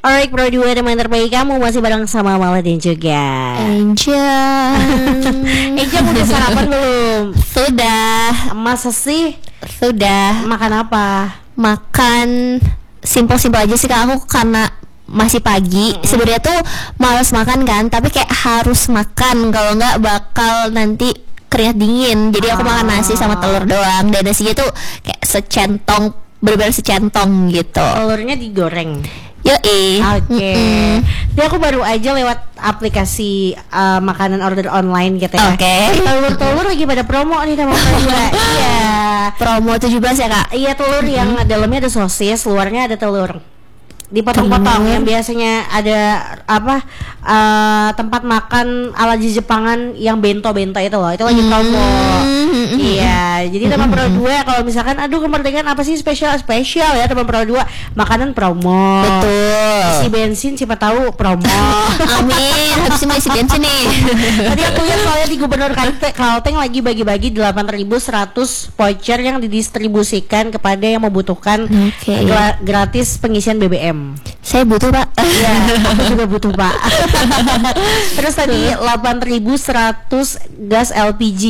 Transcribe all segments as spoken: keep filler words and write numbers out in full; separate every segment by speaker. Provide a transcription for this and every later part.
Speaker 1: Alright, Pro dua teman terbaik kamu masih bareng sama Mala dan juga
Speaker 2: Angel.
Speaker 1: Angel udah sarapan belum?
Speaker 2: Sudah.
Speaker 1: Masa sih?
Speaker 2: Sudah.
Speaker 1: Makan apa?
Speaker 2: Makan simpel-simpel aja sih Kak. Aku karena masih pagi, mm-hmm. sebenarnya tuh malas makan kan, tapi kayak harus makan, kalau nggak bakal nanti keringat dingin. Jadi aku makan nasi sama telur doang, dan nasinya tuh kayak secentong, bener-bener secentong gitu.
Speaker 1: Telurnya digoreng.
Speaker 2: Yoi.
Speaker 1: Oke. Okay.
Speaker 2: Mm-hmm.
Speaker 1: Jadi aku baru aja lewat aplikasi uh, makanan order online gitu ya.
Speaker 2: Oke. Okay.
Speaker 1: Telur-telur lagi pada promo nih sama juga. Iya.
Speaker 2: Promo tujuh belas ya Kak?
Speaker 1: Iya, telur mm-hmm. yang dalamnya ada sosis, luarnya ada telur. Dipotong-potong, yang biasanya ada apa uh, tempat makan ala Jepangan yang bento-bento itu loh, itu lagi promo. Mm-hmm. Iya, jadi teman Pro dua kalau misalkan aduh kemerdekaan apa sih spesial spesial ya teman Pro dua, makanan promo.
Speaker 2: Betul.
Speaker 1: Isi bensin siapa tahu promo.
Speaker 2: Amin, habis ini isi bensin nih.
Speaker 1: Tadi aku lihat soalnya di Gubernur Kalteng lagi bagi-bagi delapan ribu seratus voucher yang didistribusikan kepada yang membutuhkan okay. gra- gratis pengisian B B M.
Speaker 2: Saya butuh Pak.
Speaker 1: Iya, aku juga butuh Pak. Terus tadi delapan ribu seratus gas L P G.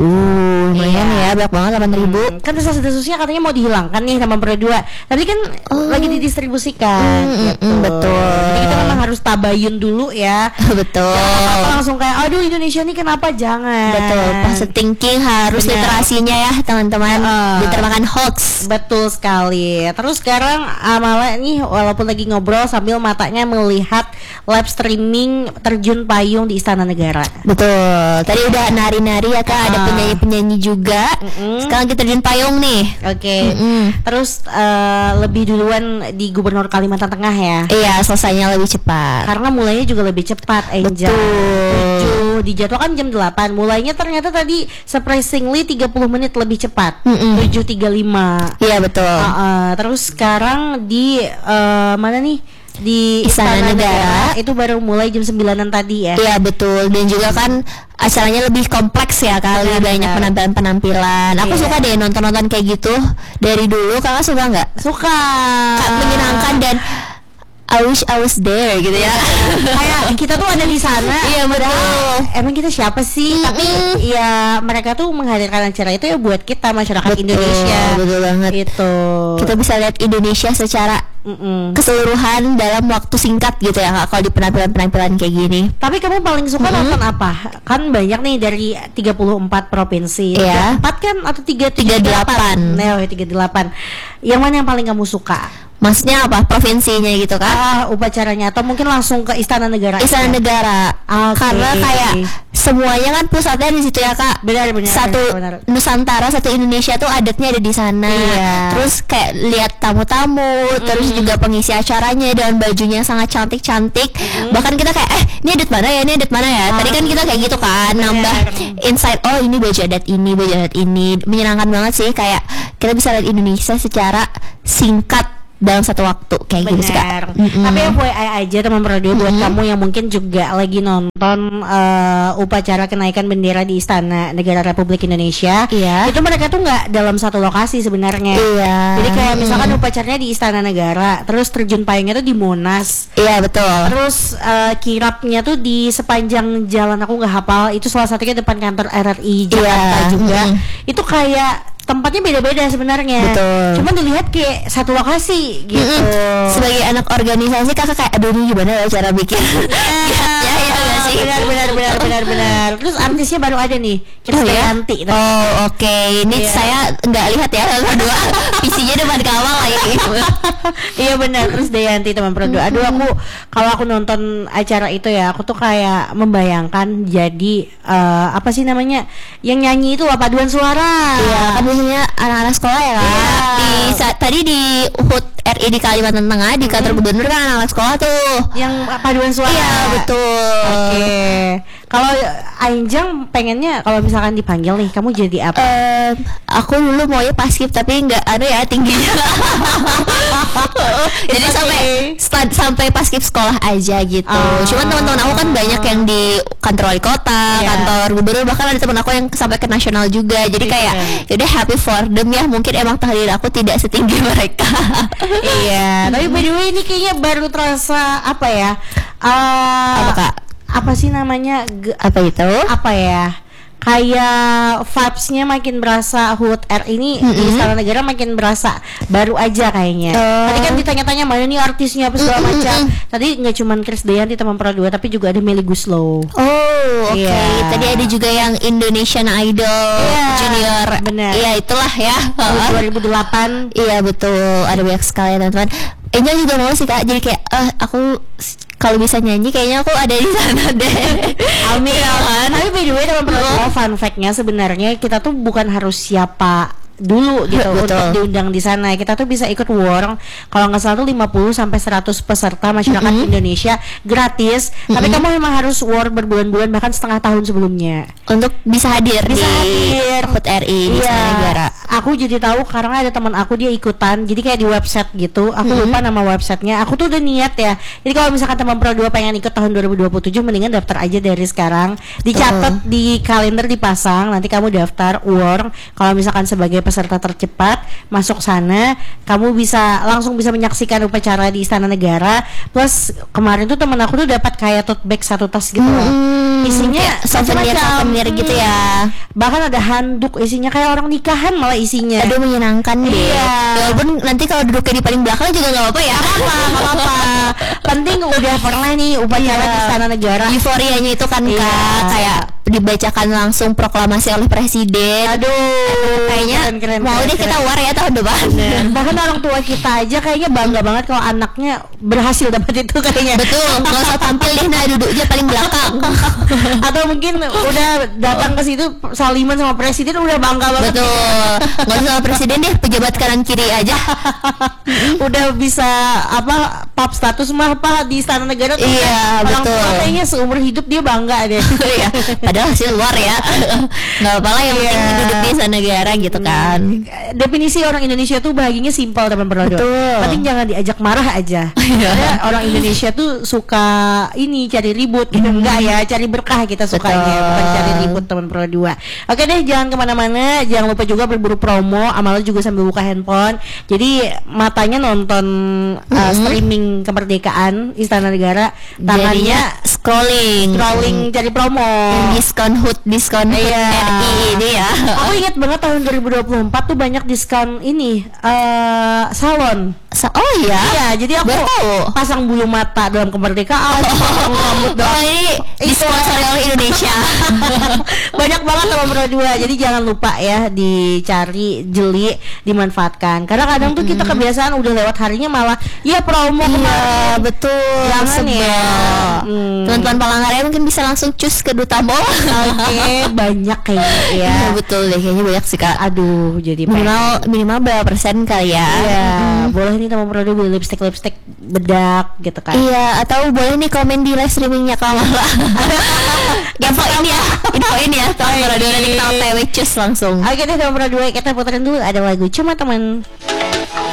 Speaker 2: Uh, lumayan ya, banyak banget delapan ribu.
Speaker 1: Hmm, kan desas-desusnya katanya mau dihilangkan nih sama Pro dua. Tapi kan oh. lagi didistribusikan
Speaker 2: mm,
Speaker 1: gitu.
Speaker 2: Mm, betul.
Speaker 1: Jadi kita memang harus tabayun dulu ya.
Speaker 2: Betul.
Speaker 1: Jangan langsung kayak aduh Indonesia nih kenapa, jangan.
Speaker 2: Betul. Positive thinking harus benar. Literasinya ya teman-teman. Uh, Ditermakan hoax.
Speaker 1: Betul sekali. Terus sekarang Amala nih walaupun lagi ngobrol sambil matanya melihat live streaming terjun payung di Istana Negara.
Speaker 2: Betul. Tadi udah nari-nari ya Kak, uh. ada penyanyi-penyanyi juga. Mm-mm. Sekarang kita terjun payung nih.
Speaker 1: Oke. Okay. Terus uh, lebih duluan di Gubernur Kalimantan Tengah ya.
Speaker 2: Iya, selesainya lebih cepat.
Speaker 1: Karena mulainya juga lebih cepat, Angel.
Speaker 2: Betul.
Speaker 1: Dijadwalkan jam delapan. Mulainya ternyata tadi surprisingly tiga puluh menit lebih cepat. tujuh tiga puluh lima.
Speaker 2: Iya, betul.
Speaker 1: Uh, uh, terus sekarang di uh, mana nih? Di
Speaker 2: Istana, Istana Negara.
Speaker 1: Negara itu baru mulai jam sembilanan tadi ya.
Speaker 2: Iya betul, dan juga kan acaranya lebih kompleks ya kali, benar, banyak penampilan-penampilan. Aku iya. suka deh nonton-nonton kayak gitu dari dulu. Kakak suka nggak?
Speaker 1: Suka.
Speaker 2: Kak, menyenangkan dan I wish I was there gitu ya.
Speaker 1: Kayak kita tuh ada di sana.
Speaker 2: Iya betul.
Speaker 1: Emang kita siapa sih? Mm-hmm. Tapi ya mereka tuh menghadirkan acara itu ya buat kita masyarakat betul, Indonesia.
Speaker 2: Betul banget.
Speaker 1: Itu.
Speaker 2: Kita bisa lihat Indonesia secara Mm-mm. keseluruhan dalam waktu singkat gitu ya Kak, kalau di penampilan-penampilan kayak gini.
Speaker 1: Tapi kamu paling suka mm-hmm. nonton apa? Kan banyak nih dari tiga puluh empat provinsi.
Speaker 2: Iya.
Speaker 1: empat kan atau tiga
Speaker 2: tiga puluh delapan.
Speaker 1: Nah, tiga puluh delapan. Yang mana yang paling kamu suka?
Speaker 2: Maksudnya apa? Provinsinya gitu kan?
Speaker 1: Ah, upacaranya atau mungkin langsung ke Istana Negara?
Speaker 2: Istana ya? Negara. Okay. Karena kayak semuanya kan pusatnya di situ ya Kak.
Speaker 1: Benar benar.
Speaker 2: Satu
Speaker 1: benar.
Speaker 2: Nusantara, satu Indonesia tuh adatnya ada di sana.
Speaker 1: Iya.
Speaker 2: Terus kayak lihat tamu-tamu, mm. terus juga pengisi acaranya dengan bajunya sangat cantik-cantik. Mm. Bahkan kita kayak eh ini adat mana ya? Ini adat mana ya? Oh. Tadi kan kita kayak gitu kan, benar. Nambah insight. Oh ini baju adat ini, baju adat ini. Menyenangkan banget sih, kayak kita bisa lihat Indonesia secara singkat dalam satu waktu kayak
Speaker 1: bener.
Speaker 2: Gitu sih Kak.
Speaker 1: Mm-hmm. Tapi F Y I aja teman Pro dua buat mm-hmm. kamu yang mungkin juga lagi nonton uh, upacara kenaikan bendera di Istana Negara Republik Indonesia.
Speaker 2: Iya.
Speaker 1: Itu mereka tuh nggak dalam satu lokasi sebenarnya.
Speaker 2: Iya.
Speaker 1: Jadi kayak misalkan mm. upacaranya di Istana Negara, terus terjun payungnya tuh di Monas.
Speaker 2: Iya betul.
Speaker 1: Terus uh, kirapnya tuh di sepanjang jalan, aku nggak hafal. Itu salah satunya depan kantor R R I Jakarta iya. juga. Mm-hmm. Itu kayak tempatnya beda-beda sebenarnya.
Speaker 2: Betul.
Speaker 1: Cuma dilihat kayak satu lokasi gitu. Mm-hmm.
Speaker 2: Sebagai anak organisasi kakak kayak aduh ini gimana ya cara bikin. Ya itu gak sih.
Speaker 1: Benar benar benar benar benar. Terus artisnya baru ada nih. Krisdayanti.
Speaker 2: Oh, ya? Oh oke. Okay. Ini yeah. saya nggak lihat ya berdua. P C-nya depan kawal lagi.
Speaker 1: Iya benar, Krisdayanti teman Pro dua. Aduh aku kalau aku nonton acara itu ya, aku tuh kayak membayangkan jadi uh, apa sih namanya? Yang nyanyi itu apa paduan suara.
Speaker 2: Iya, kan biasanya anak-anak sekolah ya kan. Yeah. Di saat, tadi di U H U D R I di Kalimantan Tengah di kantor mm-hmm. gubernur kan anak-anak sekolah tuh
Speaker 1: yang paduan suara.
Speaker 2: Iya betul.
Speaker 1: Oke. Okay. Kalau Ainjang pengennya kalau misalkan dipanggil nih, kamu jadi apa?
Speaker 2: Uh, aku dulu maunya paskib tapi nggak ada ya tingginya. Jadi
Speaker 1: It's
Speaker 2: sampai
Speaker 1: okay.
Speaker 2: sta- sampai pas skip sekolah aja gitu.
Speaker 1: Oh.
Speaker 2: Cuman teman-teman aku kan banyak yang di kantor wali kota,
Speaker 1: Iya.
Speaker 2: kantor gubernur, bahkan ada teman aku yang sampai ke nasional juga. Jadi
Speaker 1: Itu
Speaker 2: kayak
Speaker 1: kan.
Speaker 2: yaudah happy for them ya. Mungkin emang takdir aku tidak setinggi mereka.
Speaker 1: Iya, tapi by the way ini kayaknya baru terasa apa ya? Eh,
Speaker 2: Apa, Kak?
Speaker 1: Apa sih namanya? Ge-
Speaker 2: Apa itu?
Speaker 1: apa ya? Kayak vibes-nya makin berasa H U T R ini di Istana Negara makin berasa baru aja kayaknya.
Speaker 2: Oh.
Speaker 1: Tadi kan ditanya-tanya mana nih artisnya apa segala macam. Tadi nggak cuma Krisdayanti teman Pro dua tapi juga ada Melly Guslow.
Speaker 2: Oh, oke.
Speaker 1: Iya.
Speaker 2: Tadi ada juga yang Indonesian Idol
Speaker 1: Iya,
Speaker 2: Junior.
Speaker 1: benar.
Speaker 2: Iya, itulah ya.
Speaker 1: dua ribu delapan.
Speaker 2: Iya, betul. Ada banyak sekali teman-teman. Angel juga mau sih Kak. Jadi kayak eh aku s- kalau bisa nyanyi kayaknya aku ada di sana deh.
Speaker 1: Amin.
Speaker 2: Iya kan?
Speaker 1: Tapi by the way teman Pro dua, fun fact-nya sebenarnya kita tuh bukan harus siapa dulu gitu
Speaker 2: Betul.
Speaker 1: untuk diundang di sana. Kita tuh bisa ikut war kalau nggak salah tuh lima puluh sampai seratus peserta masyarakat Indonesia gratis. Tapi kamu memang harus war berbulan-bulan bahkan setengah tahun sebelumnya.
Speaker 2: Untuk bisa hadir
Speaker 1: Bisa
Speaker 2: di
Speaker 1: hadir.
Speaker 2: H U T R I di Istana Negara.
Speaker 1: Aku jadi tahu karena ada teman aku dia ikutan. Jadi kayak di website gitu. Aku lupa nama websitenya. Aku tuh udah niat ya. Jadi kalau misalkan teman Pro dua pengen ikut tahun dua ribu dua puluh tujuh mendingan daftar aja dari sekarang. Dicatat di kalender dipasang. Nanti kamu daftar war. Kalau misalkan sebagai peserta tercepat masuk sana, kamu bisa langsung bisa menyaksikan upacara di Istana Negara. Plus kemarin tuh teman aku tuh dapat kayak tote bag satu tas gitu loh. Isinya
Speaker 2: Kayak souvenir
Speaker 1: macam-macam.
Speaker 2: souvenir gitu ya.
Speaker 1: Bahkan ada handuk isinya kayak orang nikahan malah isinya.
Speaker 2: Aduh, menyenangkan deh.
Speaker 1: Iya.
Speaker 2: Walaupun nanti kalau duduknya di paling belakang juga nggak apa-apa ya.
Speaker 1: apa nggak apa-apa. Penting udah pernah nih upacara
Speaker 2: Iya.
Speaker 1: di Istana Negara.
Speaker 2: Euforianya itu kan
Speaker 1: Iya.
Speaker 2: Kak, kayak dibacakan langsung proklamasi oleh presiden.
Speaker 1: Aduh,
Speaker 2: Kayaknya
Speaker 1: keren, keren,
Speaker 2: mau
Speaker 1: keren,
Speaker 2: deh
Speaker 1: keren.
Speaker 2: kita war ya tahun depan.
Speaker 1: Bahkan orang tua kita aja kayaknya bangga banget kalau anaknya berhasil dapat itu kayaknya.
Speaker 2: Betul, nggak usah tampil deh, nah duduknya paling belakang.
Speaker 1: Atau mungkin udah datang ke situ saliman sama presiden udah bangga banget.
Speaker 2: Betul, nggak usah sama presiden deh, pejabat kanan kiri aja.
Speaker 1: Udah bisa apa pap status mah apa di Istana Negara tuh
Speaker 2: Iya,
Speaker 1: kan, orang
Speaker 2: betul.
Speaker 1: tua kayaknya seumur hidup dia bangga deh.
Speaker 2: Iya, padahal hasil luar ya. Nggak apa-apa lah, yang penting
Speaker 1: Iya.
Speaker 2: duduk di sana negara gitu kan.
Speaker 1: Definisi orang Indonesia tuh bahagianya simpel teman Berodo.
Speaker 2: Betul.
Speaker 1: Penting jangan diajak marah aja.
Speaker 2: Iya.
Speaker 1: Karena orang Indonesia tuh suka ini cari ribut gitu. Enggak ya, cari berkah kita sukanya,
Speaker 2: Betul.
Speaker 1: bukan cari ribut teman Pro dua. Oke deh, jangan kemana-mana, jangan lupa juga berburu promo, amalnya juga sambil buka handphone. Jadi matanya nonton uh, streaming kemerdekaan Istana Negara, tangannya
Speaker 2: Jadinya scrolling,
Speaker 1: scrolling cari promo.
Speaker 2: diskon H U T, diskon H U T
Speaker 1: Iya.
Speaker 2: R I ini ya.
Speaker 1: Aku ingat banget tahun dua ribu dua puluh empat tuh banyak diskon ini eh salon.
Speaker 2: Sa- oh iya.
Speaker 1: Iya, jadi aku
Speaker 2: Baru tahu.
Speaker 1: pasang bulu mata dalam kemerdekaan, pasang rambut
Speaker 2: Oh
Speaker 1: dalam
Speaker 2: ini disponsori oleh Indonesia.
Speaker 1: banyak banget sama Pro dua. Jadi jangan lupa ya dicari, jeli, dimanfaatkan. Karena kadang tuh kita kebiasaan udah lewat harinya malah ya promo
Speaker 2: Iya
Speaker 1: kemarin.
Speaker 2: betul.
Speaker 1: Jangan
Speaker 2: sebel.
Speaker 1: ya. Hmm.
Speaker 2: Teman-teman Palangkaraya mungkin bisa langsung cus ke Duta Mall.
Speaker 1: Oke, banyak kayaknya ya.
Speaker 2: Iya betul deh, kayaknya banyak sih Kak.
Speaker 1: Aduh, jadi
Speaker 2: Minimal minimal berapa persen kali ya?
Speaker 1: Iya, boleh nih teman produk beli lipstick lipstick bedak gitu kan.
Speaker 2: Iya, atau boleh nih komen di live streamingnya Kamala. Infoin ya, infoin ya. Kalau
Speaker 1: Oke.
Speaker 2: ada nanti kita O T W cus langsung.
Speaker 1: Oke deh teman produk kita puterin dulu ada lagu cuma teman.